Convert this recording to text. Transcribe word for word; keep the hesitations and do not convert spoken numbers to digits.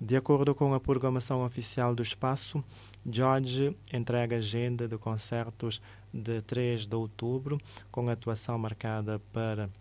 De acordo com a programação oficial do espaço, Jorge entrega agenda de concertos de três de outubro, com atuação marcada para